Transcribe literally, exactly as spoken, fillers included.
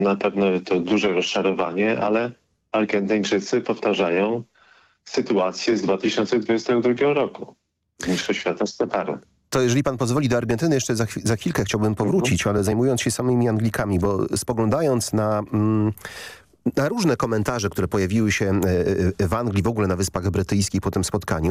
na pewno to duże rozczarowanie, ale Argentyńczycy powtarzają sytuację z dwa tysiące dwudziestego drugiego roku. Mistrzostw świata z Kataru. To jeżeli pan pozwoli, do Argentyny jeszcze za, chwi- za chwilkę chciałbym powrócić, ale zajmując się samymi Anglikami, bo spoglądając na... Mm, na różne komentarze, które pojawiły się e, e, w Anglii, w ogóle na Wyspach Brytyjskich po tym spotkaniu,